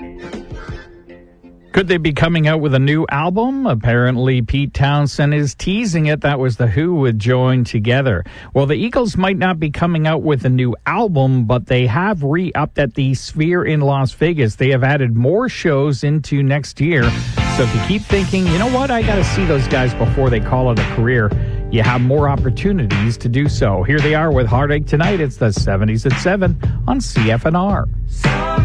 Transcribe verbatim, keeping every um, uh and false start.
Could they be coming out with a new album? Apparently, Pete Townsend is teasing it. That was The Who would join together. Well, the Eagles might not be coming out with a new album, but they have re-upped at the Sphere in Las Vegas. They have added more shows into next year. So if you keep thinking, you know what, I got to see those guys before they call it a career, you have more opportunities to do so. Here they are with Heartache tonight. It's the seventies at seven on C F N R.